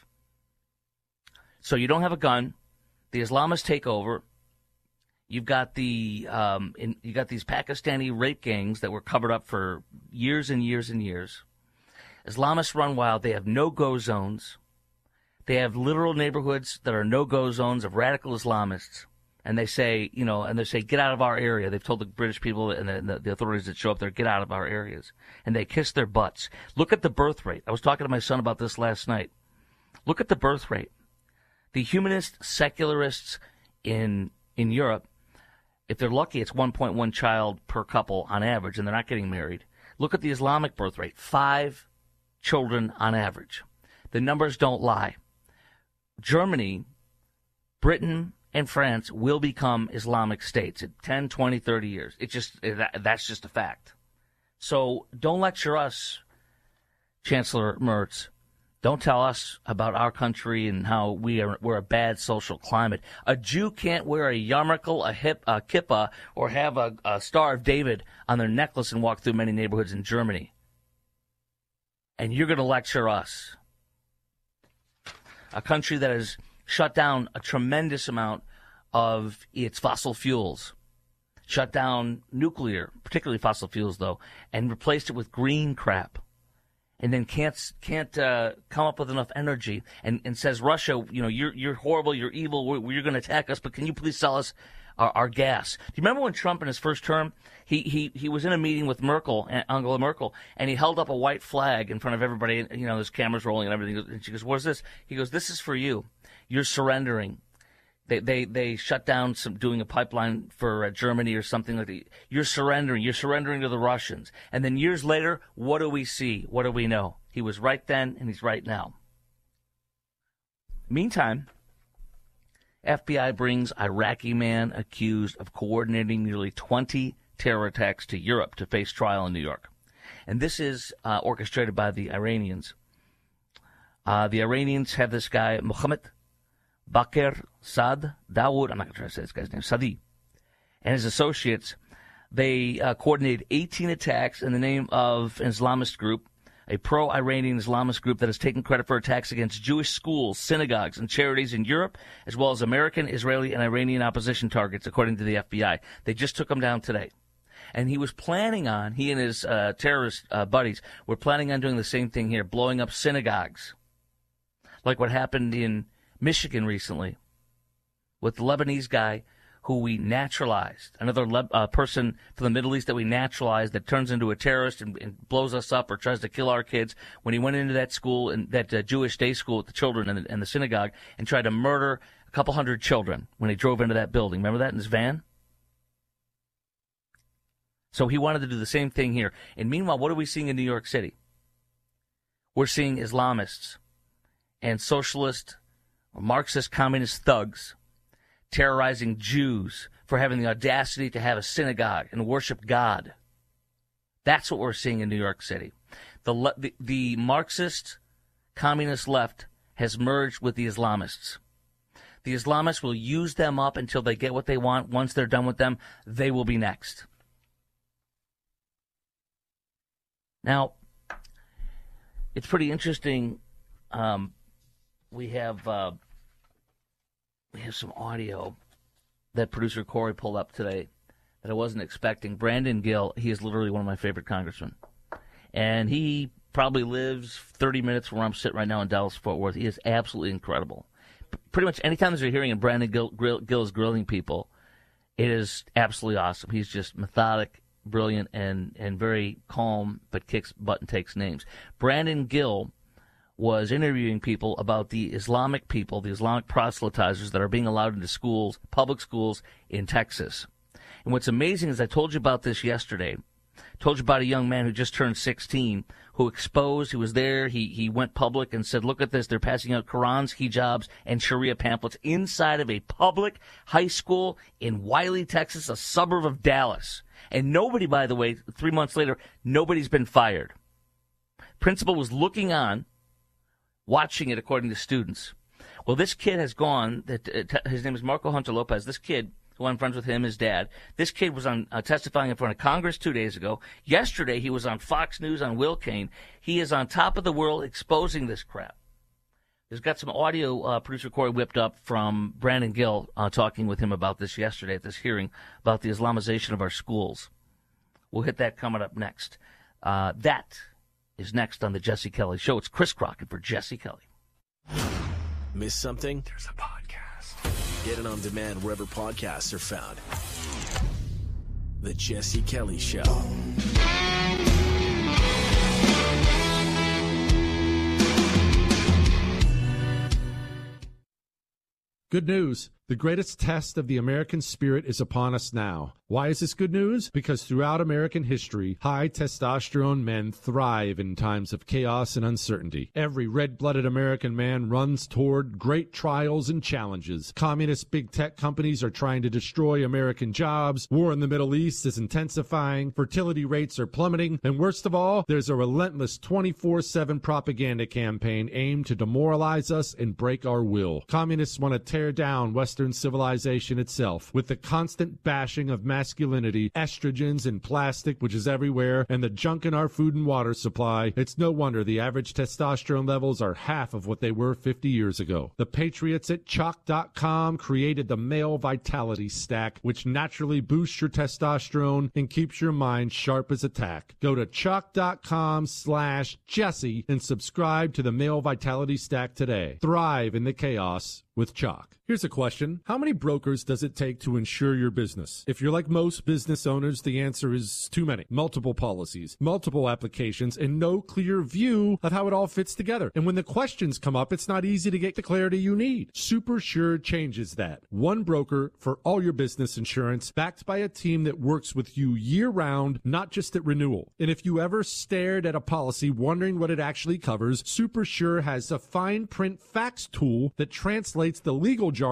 So you don't have a gun. The Islamists take over. You've got the um, in, you got these Pakistani rape gangs that were covered up for years and years and years. Islamists run wild. They have no-go zones. They have literal neighborhoods that are no-go zones of radical Islamists. And they say, you know, and they say, get out of our area. They've told the British people and the, the authorities that show up there, get out of our areas. And they kiss their butts. Look at the birth rate. I was talking to my son about this last night. Look at the birth rate. The humanist secularists in in Europe, if they're lucky, it's one point one child per couple on average, and they're not getting married. Look at the Islamic birth rate, five children on average. The numbers don't lie. Germany, Britain, and France will become Islamic states in ten, twenty, thirty years. It just that, that's just a fact. So don't lecture us, Chancellor Merz. Don't tell us about our country and how we are we're a bad social climate. A Jew can't wear a yarmulke, a, hip, a kippah, or have a, a Star of David on their necklace and walk through many neighborhoods in Germany. And you're going to lecture us. A country that has shut down a tremendous amount of its fossil fuels, shut down nuclear, particularly fossil fuels, though, and replaced it with green crap. And then can't can't uh, come up with enough energy, and, and says, Russia, you know, you're you're horrible, you're evil, we're, you're going to attack us, but can you please sell us our, our gas? Do you remember when Trump in his first term, he, he, he was in a meeting with Merkel, Angela Merkel, and he held up a white flag in front of everybody, and, you know, there's cameras rolling and everything, and she goes, what is this? He goes, this is for you. You're surrendering. They they they shut down some doing a pipeline for uh, Germany or something like that. You're surrendering. You're surrendering to the Russians. And then years later, what do we see? What do we know? He was right then, and he's right now. Meantime, F B I brings Iraqi man accused of coordinating nearly twenty terror attacks to Europe to face trial in New York. And this is uh, orchestrated by the Iranians. Uh, the Iranians have this guy, Mohammed Bakr Saad Dawood, I'm not going to try to say this guy's name, Sadi, and his associates. They uh, coordinated eighteen attacks in the name of an Islamist group, a pro-Iranian Islamist group that has taken credit for attacks against Jewish schools, synagogues, and charities in Europe, as well as American, Israeli, and Iranian opposition targets, according to the F B I. They just took them down today. And he was planning on, he and his uh, terrorist uh, buddies were planning on doing the same thing here, blowing up synagogues, like what happened in Michigan recently with the Lebanese guy who we naturalized, another Le- uh, person from the Middle East that we naturalized that turns into a terrorist and, and blows us up or tries to kill our kids. When he went into that school, and that uh, Jewish day school with the children and the, and the synagogue, and tried to murder a couple hundred children when he drove into that building. Remember that in his van? So he wanted to do the same thing here. And meanwhile, what are we seeing in New York City? We're seeing Islamists and socialist or Marxist communist thugs terrorizing Jews for having the audacity to have a synagogue and worship God. That's what we're seeing in New York City. The, the, the Marxist communist left has merged with the Islamists. The Islamists will use them up until they get what they want. Once they're done with them, they will be next. Now, it's pretty interesting. Um, we have uh, we have some audio that producer Corey pulled up today that I wasn't expecting. Brandon Gill, he is literally one of my favorite congressmen. And he probably lives thirty minutes from where I'm sitting right now in Dallas-Fort Worth. He is absolutely incredible. P- pretty much anytime there's a hearing and Brandon Gill, Gill, Gill is grilling people, it is absolutely awesome. He's just methodic, brilliant, and, and very calm, but kicks butt and takes names. Brandon Gill was interviewing people about the Islamic people, the Islamic proselytizers that are being allowed into schools, public schools in Texas. And what's amazing is I told you about this yesterday. Told you about a young man who just turned sixteen, who exposed, he was there, he, he went public and said, look at this, they're passing out Qurans, hijabs, and Sharia pamphlets inside of a public high school in Wiley, Texas, a suburb of Dallas. And nobody, by the way, three months later, nobody's been fired. Principal was looking on, watching it according to students. Well, this kid has gone, his name is Marco Hunter Lopez, this kid, who I'm friends with him, his dad. This kid was on uh, testifying in front of Congress two days ago. Yesterday, he was on Fox News on Will Cain. He is on top of the world exposing this crap. There's got some audio uh, producer Corey whipped up from Brandon Gill uh, talking with him about this yesterday at this hearing about the Islamization of our schools. We'll hit that coming up next. Uh, that is next on the Jesse Kelly Show. It's Chris Crockett for Jesse Kelly. Miss something? There's a podcast. Get it on demand wherever podcasts are found. The Jesse Kelly Show. Good news. The greatest test of the American spirit is upon us now. Why is this good news? Because throughout American history, high testosterone men thrive in times of chaos and uncertainty. Every red-blooded American man runs toward great trials and challenges. Communist big tech companies are trying to destroy American jobs. War in the Middle East is intensifying. Fertility rates are plummeting. And worst of all, there's a relentless twenty-four seven propaganda campaign aimed to demoralize us and break our will. Communists want to tear down Western civilization itself with the constant bashing of masculinity, estrogens and plastic, which is everywhere, and the junk in our food and water supply. It's no wonder the average testosterone levels are half of what they were fifty years ago. The patriots at chalk dot com created the Male Vitality Stack, which naturally boosts your testosterone and keeps your mind sharp as a tack. Go to chalk dot com slash Jesse and subscribe to the Male Vitality Stack today. Thrive in the chaos with Chalk. Here's a question. How many brokers does it take to insure your business? If you're like most business owners, the answer is too many. Multiple policies, multiple applications, and no clear view of how it all fits together. And when the questions come up, it's not easy to get the clarity you need. SuperSure changes that. One broker for all your business insurance, backed by a team that works with you year-round, not just at renewal. And if you ever stared at a policy wondering what it actually covers, SuperSure has a fine print facts tool that translates the legal jargon and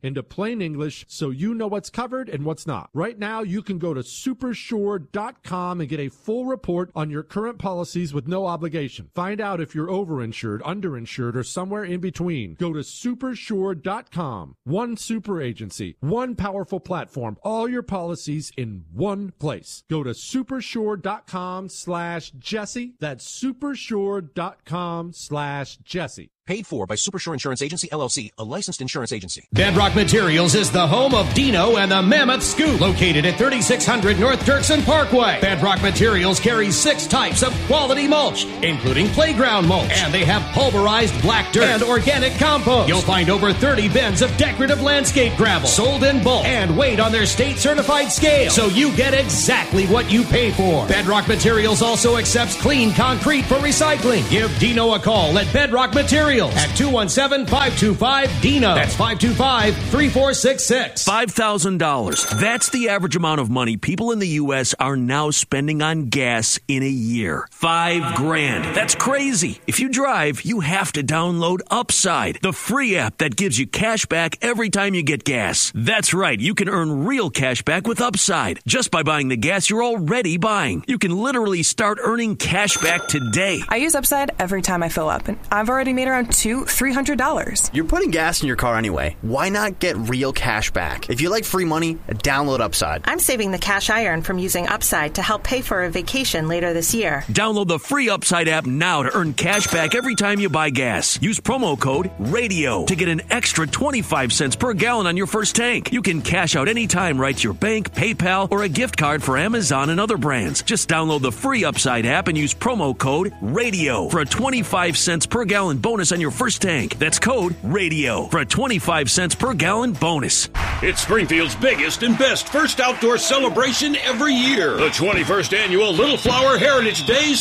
into plain English so you know what's covered and what's not. Right now, you can go to super sure dot com and get a full report on your current policies with no obligation. Find out if you're overinsured, underinsured, or somewhere in between. Go to super sure dot com. One super agency, one powerful platform, all your policies in one place. Go to super sure dot com slash Jesse. That's super sure dot com slash Jesse. Paid for by Supersure Insurance Agency, L L C, a licensed insurance agency. Bedrock Materials is the home of Dino and the Mammoth Scoop, located at thirty-six hundred North Dirksen Parkway. Bedrock Materials carries six types of quality mulch, including playground mulch, and they have pulverized black dirt and organic compost. You'll find over thirty bins of decorative landscape gravel, sold in bulk, and weighed on their state-certified scale, so you get exactly what you pay for. Bedrock Materials also accepts clean concrete for recycling. Give Dino a call at Bedrock Materials at two one seven, five two five, D I N O. That's five two five, three four six six. five thousand dollars. That's the average amount of money people in the U S are now spending on gas in a year. Five grand. That's crazy. If you drive, you have to download Upside, the free app that gives you cash back every time you get gas. That's right. You can earn real cash back with Upside just by buying the gas you're already buying. You can literally start earning cash back today. I use Upside every time I fill up, and I've already made around two, three hundred dollars. You're putting gas in your car anyway. Why not get real cash back? If you like free money, download Upside. I'm saving the cash I earn from using Upside to help pay for a vacation later this year. Download the free Upside app now to earn cash back every time you buy gas. Use promo code RADIO to get an extra twenty-five cents per gallon on your first tank. You can cash out anytime right to your bank, PayPal, or a gift card for Amazon and other brands. Just download the free Upside app and use promo code RADIO for a twenty-five cents per gallon bonus on your first tank. That's code RADIO for a twenty-five cents per gallon bonus. It's Springfield's biggest and best first outdoor celebration every year. The twenty-first Annual Little Flower Heritage Days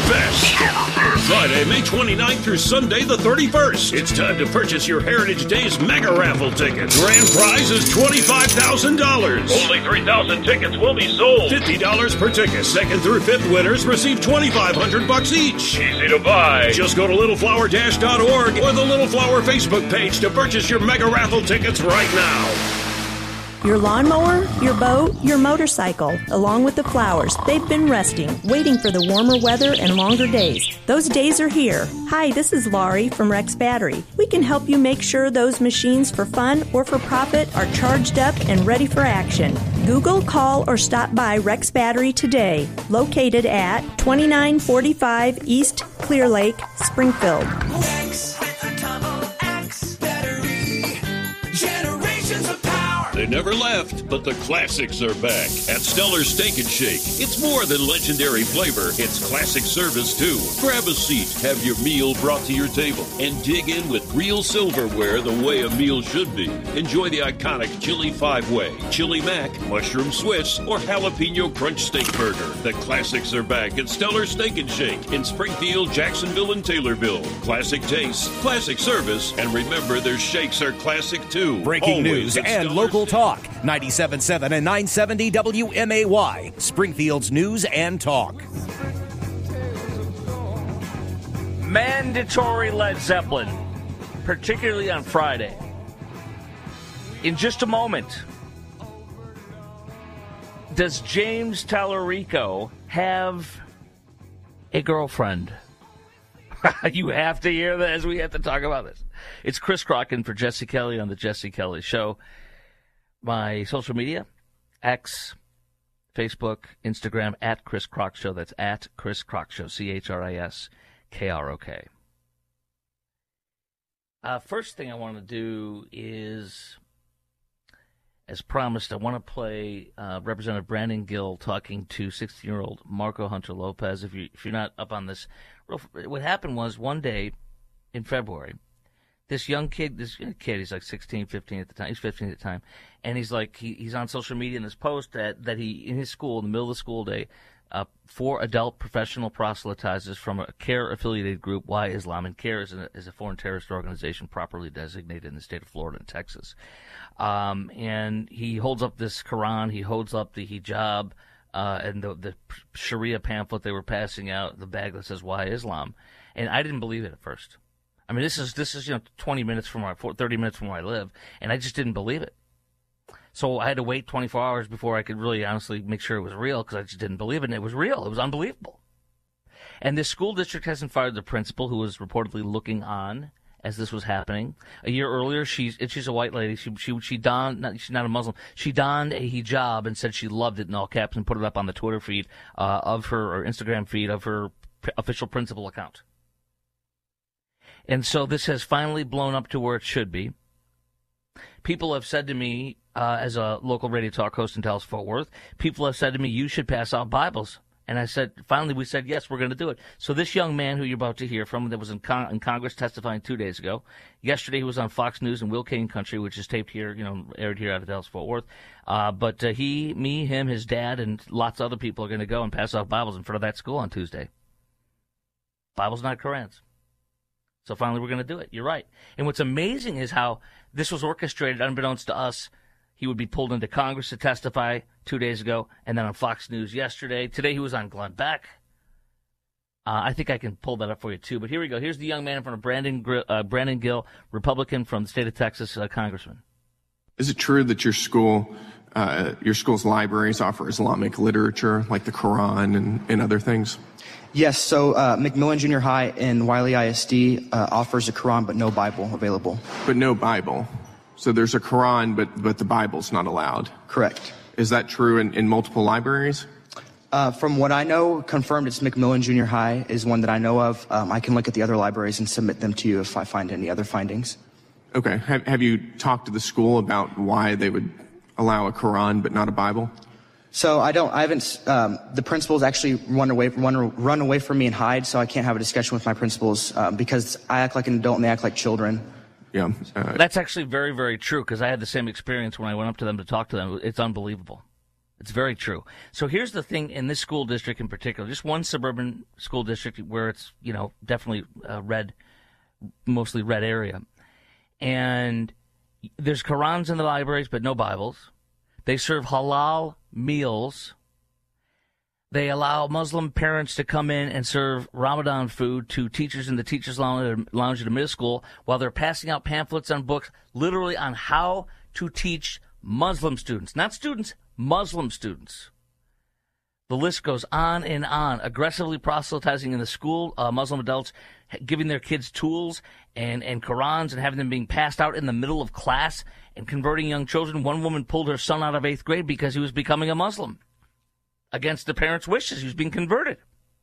Summerfest. Friday, May twenty-ninth through Sunday, the thirty-first. It's time to purchase your Heritage Days mega raffle tickets. Grand prize is twenty-five thousand dollars. Only three thousand tickets will be sold. fifty dollars per ticket. Second through fifth winners receive twenty-five hundred bucks each. Easy to buy. Just go to little flower dash dot org or the Little Flower Facebook page to purchase your mega raffle tickets right now. Your lawnmower, your boat, your motorcycle, along with the flowers, they've been resting, waiting for the warmer weather and longer days. Those days are here. Hi, this is Laurie from Rex Battery. We can help you make sure those machines for fun or for profit are charged up and ready for action. Google, call, or stop by Rex Battery today, located at twenty-nine forty-five East Clear Lake, Springfield. Rex with a double X battery. Generations of power. They never left, but the classics are back at Stellar Steak and Shake. It's more than legendary flavor, it's classic service too. Grab a seat, have your meal brought to your table, and dig in with real silverware the way a meal should be. Enjoy the iconic Chili Five-Way, Chili Mac, Mushroom Swiss, or Jalapeno Crunch Steak Burger. The classics are back at Stellar Steak and Shake in Springfield, Jacksonville, and Taylorville. Classic taste, classic service, and remember their shakes are classic too. Breaking Always news at and Stellar local talk. ninety-seven point seven and nine seventy W M A Y. Springfield's news and talk. Mandatory Led Zeppelin, particularly on Friday. In just a moment, does James Tallarico have a girlfriend? You have to hear that as we have to talk about this. It's Chris Crocken for Jesse Kelly on the Jesse Kelly Show. My social media, X, Facebook, Instagram, at Chris Crock Show. That's at Chris Crock Show, C H R I S K R O K. Uh, first thing I want to do is, as promised, I want to play uh, Representative Brandon Gill talking to sixteen-year-old Marco Hunter Lopez. If, you, if you're not up on this, what happened was one day in February, this young kid, this kid, he's like sixteen, fifteen at the time. He's fifteen at the time. And he's like, he, he's on social media in this post that, that he, in his school, in the middle of the school day, uh, four adult professional proselytizers from a CARE-affiliated group, Y Islam. And CARE is a, is a foreign terrorist organization properly designated in the state of Florida and Texas. Um, and he holds up this Quran, he holds up the hijab, uh, and the, the Sharia pamphlet they were passing out, the bag that says Y Islam. And I didn't believe it at first. I mean, this is this is you know twenty minutes from where I, thirty minutes from where I live, and I just didn't believe it. So I had to wait twenty-four hours before I could really honestly make sure it was real, because I just didn't believe it, and it was real. It was unbelievable. And this school district hasn't fired the principal, who was reportedly looking on as this was happening. A year earlier, she's she's a white lady. She she she donned not, she's not a Muslim. She donned a hijab and said she loved it in all caps and put it up on the Twitter feed uh, of her or Instagram feed of her p- official principal account. And so this has finally blown up to where it should be. People have said to me, uh, as a local radio talk host in Dallas-Fort Worth, people have said to me, you should pass out Bibles. And I said, finally, we said, yes, we're going to do it. So this young man who you're about to hear from that was in, Con- in Congress testifying two days ago, yesterday he was on Fox News in Will Kane Country, which is taped here, you know, aired here out of Dallas-Fort Worth. Uh, but uh, he, me, him, his dad, and lots of other people are going to go and pass out Bibles in front of that school on Tuesday. Bibles, not Korans. So finally we're going to do it. You're right. And what's amazing is how this was orchestrated unbeknownst to us. He would be pulled into Congress to testify two days ago, and then on Fox News yesterday. Today he was on Glenn Beck. Uh, I think I can pull that up for you, too. But here we go. Here's the young man in front of Brandon, Gr- uh, Brandon Gill, Republican from the state of Texas, uh, congressman. Is it true that your school, uh, your school's libraries offer Islamic literature, like the Quran and, and other things? Yes, so uh, McMillan Junior High and Wiley I S D uh, offers a Quran, but no Bible available. But no Bible. So there's a Quran, but but the Bible's not allowed. Correct. Is that true in, in multiple libraries? Uh, from what I know, confirmed it's McMillan Junior High is one that I know of. Um, I can look at the other libraries and submit them to you if I find any other findings. Okay. Have, have you talked to the school about why they would allow a Quran but not a Bible? So I don't, I haven't, um, the principals actually run away, run, run away from me and hide, so I can't have a discussion with my principals um, because I act like an adult and they act like children. Yeah. Uh, That's actually very, very true, because I had the same experience when I went up to them to talk to them. It's unbelievable. It's very true. So here's the thing in this school district in particular, just one suburban school district where it's, you know, definitely uh, red, mostly red area. And there's Qurans in the libraries, but no Bibles. They serve halal meals. They allow Muslim parents to come in and serve Ramadan food to teachers in the teachers' lounge, lounge at a middle school while they're passing out pamphlets on books, literally on how to teach Muslim students, not students, Muslim students. The list goes on and on. Aggressively proselytizing in the school, uh, Muslim adults giving their kids tools and, and Qurans and having them being passed out in the middle of class and converting young children. One woman pulled her son out of eighth grade because he was becoming a Muslim against the parents' wishes. He was being converted.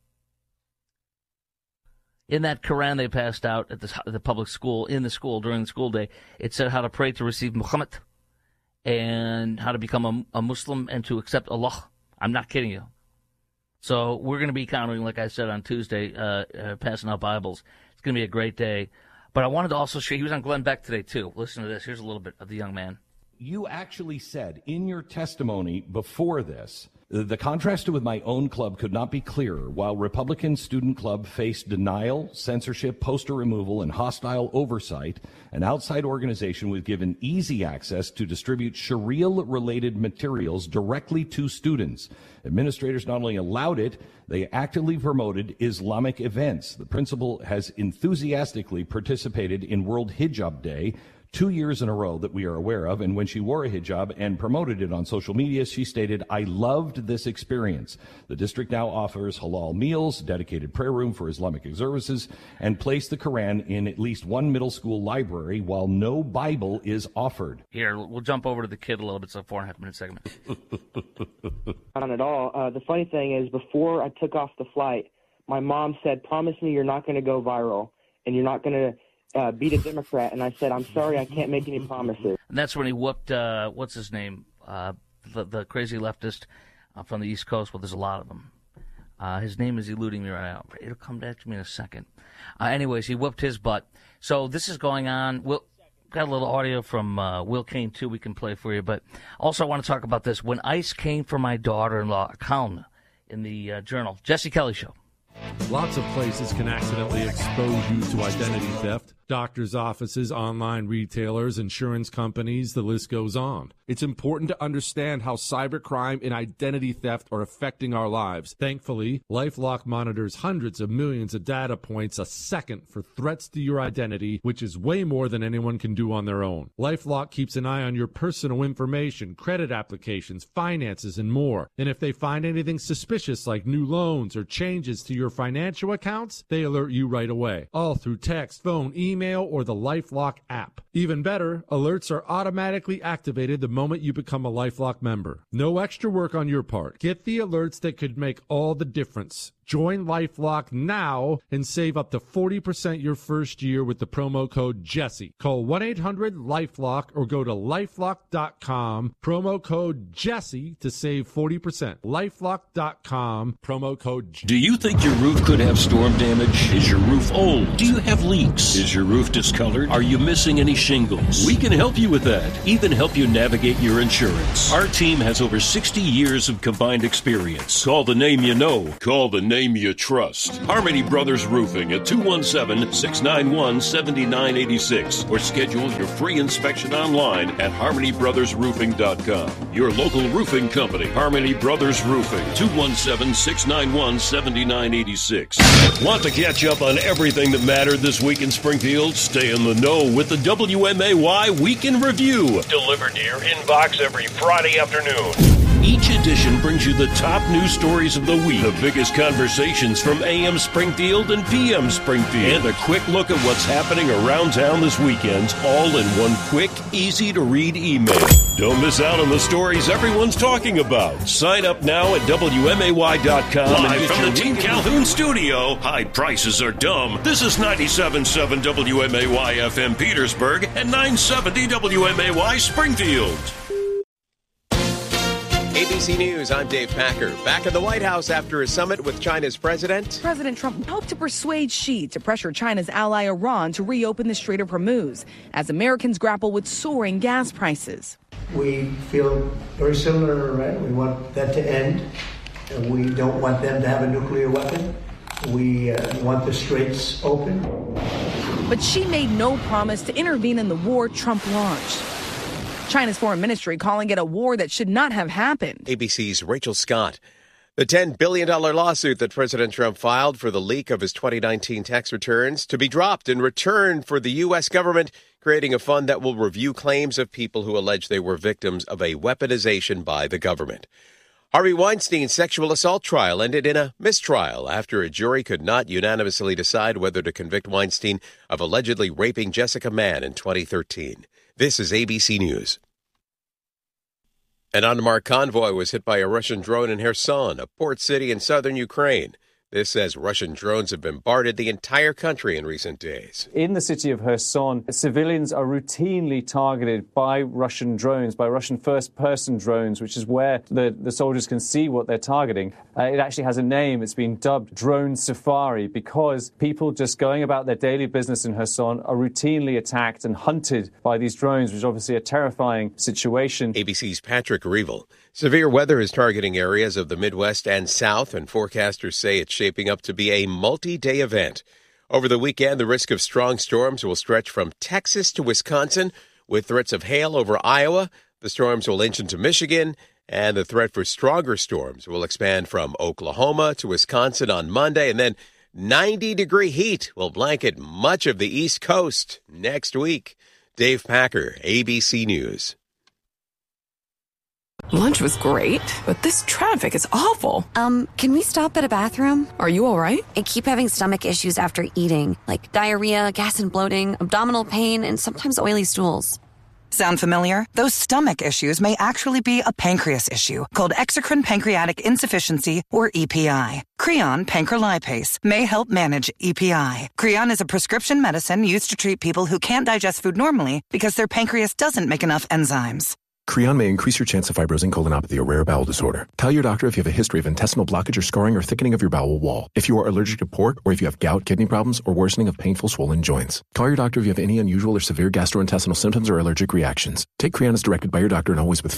In that Quran they passed out at the, the public school, in the school during the school day, it said how to pray to receive Muhammad and how to become a, a Muslim and to accept Allah. I'm not kidding you. So we're going to be countering, like I said, on Tuesday, uh, uh, passing out Bibles. It's going to be a great day. But I wanted to also share, he was on Glenn Beck today, too. Listen to this. Here's a little bit of the young man. You actually said in your testimony before this, the contrast with my own club could not be clearer. While Republican Student Club faced denial, censorship, poster removal, and hostile oversight, an outside organization was given easy access to distribute Sharia-related materials directly to students. Administrators not only allowed it, they actively promoted Islamic events. The principal has enthusiastically participated in World Hijab Day, two years in a row that we are aware of, and when she wore a hijab and promoted it on social media, she stated, "I loved this experience." The district now offers halal meals, dedicated prayer room for Islamic services, and placed the Quran in at least one middle school library while no Bible is offered. Here, we'll jump over to the kid a little bit. It's a four and a half minute segment. Not at all. Uh, the funny thing is, before I took off the flight, my mom said, "Promise me you're not going to go viral and you're not going to Uh, beat a Democrat," and I said, "I'm sorry, I can't make any promises." And that's when he whooped, uh, what's his name, uh, the, the crazy leftist uh, from the East Coast. Well, there's a lot of them. Uh, his name is eluding me right now. It'll come back to me in a second. Uh, anyways, he whooped his butt. So this is going on. We'll, got a little audio from uh, Will Kane, too, we can play for you. But also I want to talk about this. When ICE came for my daughter-in-law, a column in the uh, Journal, Jesse Kelly Show. Lots of places can accidentally expose you to identity theft. Doctors' offices, online retailers, insurance companies, the list goes on. It's important to understand how cybercrime and identity theft are affecting our lives. Thankfully, LifeLock monitors hundreds of millions of data points a second for threats to your identity, which is way more than anyone can do on their own. LifeLock keeps an eye on your personal information, credit applications, finances, and more. And if they find anything suspicious like new loans or changes to your financial accounts, they alert you right away. All through text, phone, email, or the LifeLock app. Even better, alerts are automatically activated the moment you become a LifeLock member. No extra work on your part. Get the alerts that could make all the difference. Join LifeLock now and save up to forty percent your first year with the promo code Jesse. Call one eight hundred LifeLock or go to lifelock dot com. Promo code Jesse to save forty percent. lifelock dot com. Promo code Jesse. Do you think your roof could have storm damage? Is your roof old? Do you have leaks? Is your roof discolored? Are you missing any shingles? We can help you with that. Even help you navigate your insurance. Our team has over sixty years of combined experience. Call the name you know. Call the name you trust. Harmony Brothers Roofing at two one seven, six nine one, seven nine eight six or schedule your free inspection online at harmony brothers roofing dot com. Your local roofing company, Harmony Brothers Roofing, two one seven, six nine one, seven nine eight six. Want to catch up on everything that mattered this week in Springfield? Stay in the know with the W M A Y Weekend Review. Delivered to your inbox every Friday afternoon. Each edition brings you the top news stories of the week, the biggest conversations from A M Springfield and P M Springfield, and a quick look at what's happening around town this weekend, all in one quick, easy-to-read email. Don't miss out on the stories everyone's talking about. Sign up now at W M A Y dot com. Live from the Team Calhoun studio, high prices are dumb. This is ninety-seven point seven W M A Y F M Petersburg and nine seventy W M A Y Springfield. A B C News, I'm Dave Packer. Back at the White House after a summit with China's president. President Trump hoped to persuade Xi to pressure China's ally Iran to reopen the Strait of Hormuz as Americans grapple with soaring gas prices. We feel very similar to Iran. We want that to end. And we don't want them to have a nuclear weapon. We uh, want the straits open. But Xi made no promise to intervene in the war Trump launched. China's foreign ministry calling it a war that should not have happened. A B C's Rachel Scott. The ten billion dollars lawsuit that President Trump filed for the leak of his twenty nineteen tax returns to be dropped in return for the U S government creating a fund that will review claims of people who allege they were victims of a weaponization by the government. Harvey Weinstein's sexual assault trial ended in a mistrial after a jury could not unanimously decide whether to convict Weinstein of allegedly raping Jessica Mann in twenty thirteen. This is A B C News. An unmarked convoy was hit by a Russian drone in Kherson, a port city in southern Ukraine. This says Russian drones have bombarded the entire country in recent days. In the city of Kherson, civilians are routinely targeted by Russian drones, by Russian first-person drones, which is where the, the soldiers can see what they're targeting. Uh, it actually has a name. It's been dubbed Drone Safari because people just going about their daily business in Kherson are routinely attacked and hunted by these drones, which is obviously a terrifying situation. A B C's Patrick Revel. Severe weather is targeting areas of the Midwest and South, and forecasters say it's shaping up to be a multi-day event. Over the weekend, the risk of strong storms will stretch from Texas to Wisconsin, with threats of hail over Iowa. The storms will inch into Michigan, and the threat for stronger storms will expand from Oklahoma to Wisconsin on Monday, and then ninety-degree heat will blanket much of the East Coast next week. Dave Packer, A B C News. Lunch was great, but this traffic is awful. Um, can we stop at a bathroom? Are you all right? I keep having stomach issues after eating, like diarrhea, gas and bloating, abdominal pain, and sometimes oily stools. Sound familiar? Those stomach issues may actually be a pancreas issue called exocrine pancreatic insufficiency, or E P I. Creon pancrelipase may help manage E P I. Creon is a prescription medicine used to treat people who can't digest food normally because their pancreas doesn't make enough enzymes. Creon may increase your chance of fibrosing colonopathy or rare bowel disorder. Tell your doctor if you have a history of intestinal blockage or scarring or thickening of your bowel wall, if you are allergic to pork, or if you have gout, kidney problems, or worsening of painful swollen joints. Call your doctor if you have any unusual or severe gastrointestinal symptoms or allergic reactions. Take Creon as directed by your doctor and always with food.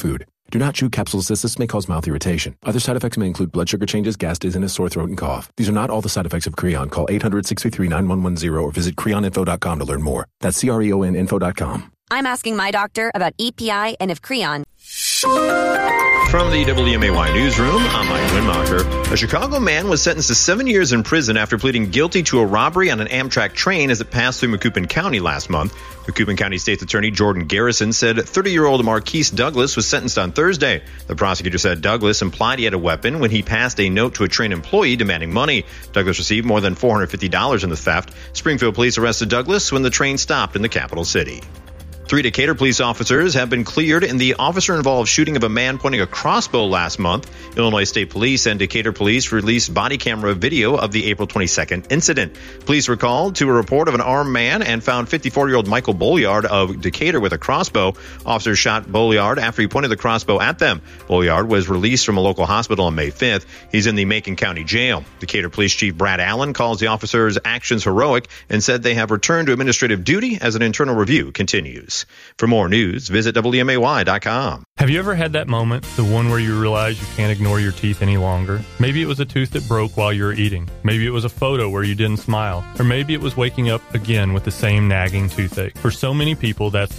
Do not chew capsules as this may cause mouth irritation. Other side effects may include blood sugar changes, gas, dizziness, sore throat, and cough. These are not all the side effects of Creon. Call eight hundred, six three three, nine one one zero or visit creon info dot com to learn more. That's C R E O N info dot com. I'm asking my doctor about E P I and if Creon. From the W M A Y newsroom, I'm Mike Winmacher. A Chicago man was sentenced to seven years in prison after pleading guilty to a robbery on an Amtrak train as it passed through Macoupin County last month. Macoupin County State's Attorney Jordan Garrison said thirty-year-old Marquise Douglas was sentenced on Thursday. The prosecutor said Douglas implied he had a weapon when he passed a note to a train employee demanding money. Douglas received more than four hundred fifty dollars in the theft. Springfield police arrested Douglas when the train stopped in the capital city. Three Decatur police officers have been cleared in the officer-involved shooting of a man pointing a crossbow last month. Illinois State Police and Decatur Police released body camera video of the April twenty-second incident. Police were called to a report of an armed man and found fifty-four-year-old Michael Bolliard of Decatur with a crossbow. Officers shot Bolliard after he pointed the crossbow at them. Bolliard was released from a local hospital on May fifth. He's in the Macon County Jail. Decatur Police Chief Brad Allen calls the officers' actions heroic and said they have returned to administrative duty as an internal review continues. For more news, visit W M A Y dot com. Have you ever had that moment, the one where you realize you can't ignore your teeth any longer? Maybe it was a tooth that broke while you were eating. Maybe it was a photo where you didn't smile. Or maybe it was waking up again with the same nagging toothache. For so many people, that's